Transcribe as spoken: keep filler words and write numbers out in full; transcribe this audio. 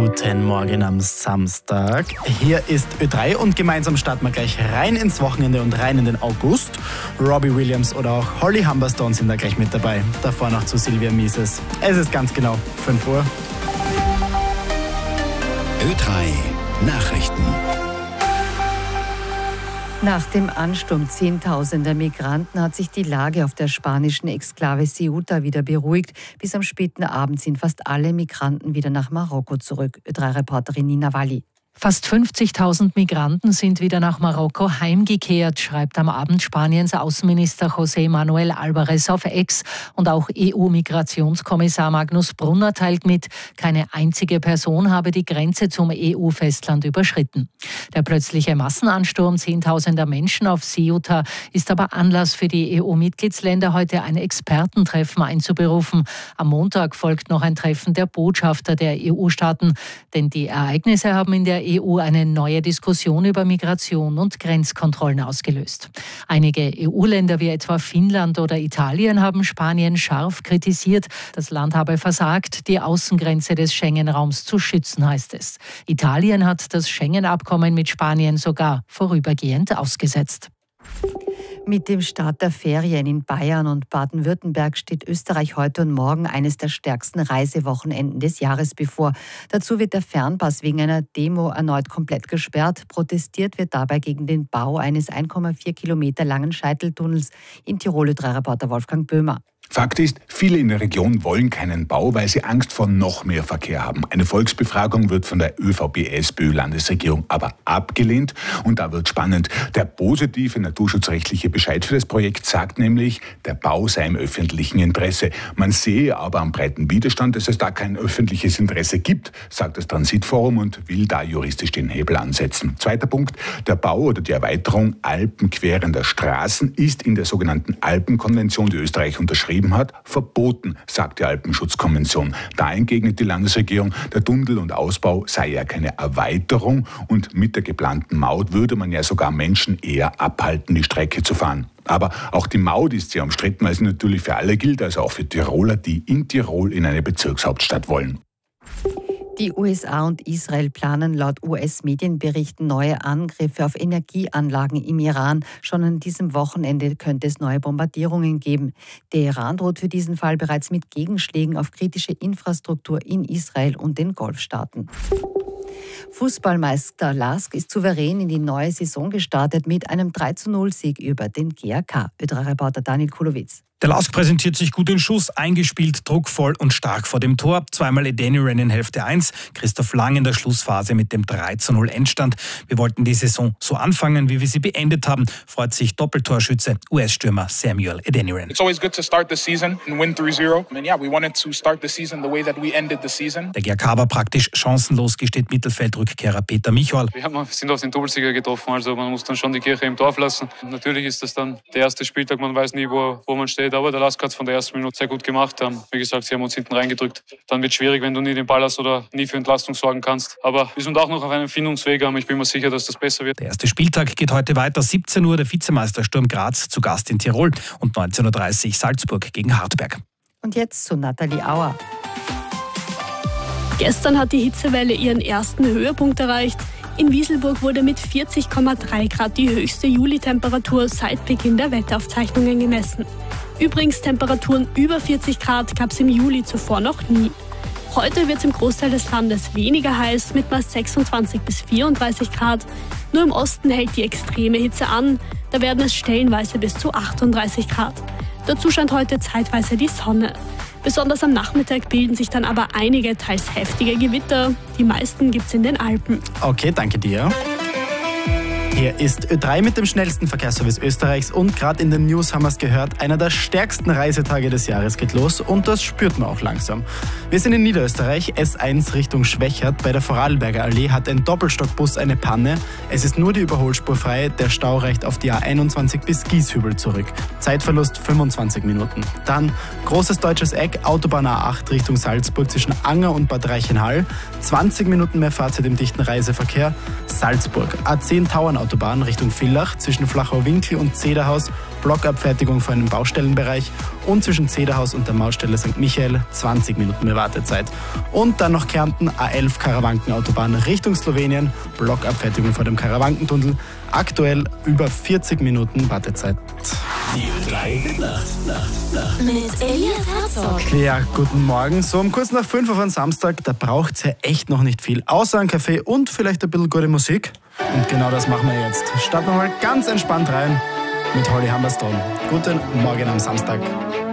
Guten Morgen am Samstag. Hier ist Ö drei und gemeinsam starten wir gleich rein ins Wochenende und rein in den August. Robbie Williams oder auch Holly Humberstone sind da gleich mit dabei. Davor noch zu Silvia Mises. Es ist ganz genau fünf Uhr. Ö drei Nachrichten. Nach dem Ansturm zehntausender Migranten hat sich die Lage auf der spanischen Exklave Ceuta wieder beruhigt. Bis am späten Abend sind fast alle Migranten wieder nach Marokko zurück. Ö drei Reporterin Nina Walli. Fast fünfzigtausend Migranten sind wieder nach Marokko heimgekehrt, schreibt am Abend Spaniens Außenminister José Manuel Álvarez auf X. Und auch E U-Migrationskommissar Magnus Brunner teilt mit, keine einzige Person habe die Grenze zum E U-Festland überschritten. Der plötzliche Massenansturm zehntausender Menschen auf Ceuta ist aber Anlass für die E U-Mitgliedsländer, heute ein Expertentreffen einzuberufen. Am Montag folgt noch ein Treffen der Botschafter der E U-Staaten, denn die Ereignisse haben in der E U eine neue Diskussion über Migration und Grenzkontrollen ausgelöst. Einige E U-Länder wie etwa Finnland oder Italien haben Spanien scharf kritisiert. Das Land habe versagt, die Außengrenze des Schengen-Raums zu schützen, heißt es. Italien hat das Schengen-Abkommen mit Spanien sogar vorübergehend ausgesetzt. Mit dem Start der Ferien in Bayern und Baden-Württemberg steht Österreich heute und morgen eines der stärksten Reisewochenenden des Jahres bevor. Dazu wird der Fernpass wegen einer Demo erneut komplett gesperrt. Protestiert wird dabei gegen den Bau eines eins Komma vier Kilometer langen Scheiteltunnels. In Tirol Ö drei Reporter Wolfgang Böhmer. Fakt ist, viele in der Region wollen keinen Bau, weil sie Angst vor noch mehr Verkehr haben. Eine Volksbefragung wird von der Ö V P-S P Ö-Landesregierung aber abgelehnt. Und da wird spannend. Der positive naturschutzrechtliche Bescheid für das Projekt sagt nämlich, der Bau sei im öffentlichen Interesse. Man sehe aber am breiten Widerstand, dass es da kein öffentliches Interesse gibt, sagt das Transitforum und will da juristisch den Hebel ansetzen. Zweiter Punkt, der Bau oder die Erweiterung alpenquerender Straßen ist in der sogenannten Alpenkonvention, die Österreich unterschrieben hat, verboten, sagt die Alpenschutzkonvention. Da entgegnet die Landesregierung, der Tunnel und Ausbau sei ja keine Erweiterung und mit der geplanten Maut würde man ja sogar Menschen eher abhalten, die Strecke zu fahren. Aber auch die Maut ist sehr umstritten, weil sie natürlich für alle gilt, also auch für Tiroler, die in Tirol in eine Bezirkshauptstadt wollen. Die U S A und Israel planen laut U S-Medienberichten neue Angriffe auf Energieanlagen im Iran. Schon an diesem Wochenende könnte es neue Bombardierungen geben. Der Iran droht für diesen Fall bereits mit Gegenschlägen auf kritische Infrastruktur in Israel und den Golfstaaten. Fußballmeister Lask ist souverän in die neue Saison gestartet mit einem drei zu null Sieg über den G A K. Ö drei Reporter Daniel Kulowitz. Der Lask präsentiert sich gut in Schuss, eingespielt, druckvoll und stark vor dem Tor. Zweimal Edeniran in Hälfte eins, Christoph Lang in der Schlussphase mit dem drei zu null Endstand. Wir wollten die Saison so anfangen, wie wir sie beendet haben, freut sich Doppeltorschütze U S-Stürmer Samuel Edeniran. It's always good to start the season and win three zero. And yeah, we wanted to start the season the way that we ended the season. Der G A K war praktisch chancenlos, gesteht Mittelfeldrückkehrer Peter Michal. Wir sind auf den Doppelsieger getroffen, also man muss dann schon die Kirche im Dorf lassen. Natürlich ist das dann der erste Spieltag, man weiß nie, wo, wo man steht. Aber der Lask hat es von der ersten Minute sehr gut gemacht. Wie gesagt, sie haben uns hinten reingedrückt. Dann wird es schwierig, wenn du nie den Ball hast oder nie für Entlastung sorgen kannst. Aber wir sind auch noch auf einem Findungsweg, aber ich bin mir sicher, dass das besser wird. Der erste Spieltag geht heute weiter. siebzehn Uhr der Vizemeister Sturm Graz zu Gast in Tirol und neunzehn Uhr dreißig Salzburg gegen Hartberg. Und jetzt zu Nathalie Auer. Gestern hat die Hitzewelle ihren ersten Höhepunkt erreicht. In Wieselburg wurde mit vierzig Komma drei Grad die höchste Julitemperatur seit Beginn der Wetteraufzeichnungen gemessen. Übrigens, Temperaturen über vierzig Grad gab es im Juli zuvor noch nie. Heute wird es im Großteil des Landes weniger heiß mit mal sechsundzwanzig bis vierunddreißig Grad. Nur im Osten hält die extreme Hitze an, da werden es stellenweise bis zu achtunddreißig Grad. Dazu scheint heute zeitweise die Sonne. Besonders am Nachmittag bilden sich dann aber einige teils heftige Gewitter. Die meisten gibt es in den Alpen. Okay, danke dir. Hier ist Ö drei mit dem schnellsten Verkehrsservice Österreichs und gerade in den News haben wir es gehört, einer der stärksten Reisetage des Jahres geht los und das spürt man auch langsam. Wir sind in Niederösterreich, S eins Richtung Schwächert. Bei der Vorarlberger Allee hat ein Doppelstockbus eine Panne. Es ist nur die Überholspur frei, der Stau reicht auf die A einundzwanzig bis Gieshübel zurück. Zeitverlust fünfundzwanzig Minuten. Dann großes deutsches Eck, Autobahn A acht Richtung Salzburg zwischen Anger und Bad Reichenhall. zwanzig Minuten mehr Fahrzeit im dichten Reiseverkehr. Salzburg, A zehn Tauernautobahn Richtung Villach zwischen Flachau-Winkel und Zederhaus Blockabfertigung vor einem Baustellenbereich und zwischen Zederhaus und der Mautstelle Sankt Michael zwanzig Minuten mehr Wartezeit. Und dann noch Kärnten A elf Karawankenautobahn Richtung Slowenien, Blockabfertigung vor dem Karawankentunnel, aktuell über vierzig Minuten Wartezeit. Die Ö drei Nacht, Nacht, Nacht. Mit Elias Herzog. Ja, guten Morgen. So um kurz nach fünf auf einen Samstag, da braucht es ja echt noch nicht viel. Außer einen Kaffee und vielleicht ein bisschen gute Musik. Und genau das machen wir jetzt. Starten wir mal ganz entspannt rein mit Holly Humberstone. Guten Morgen am Samstag.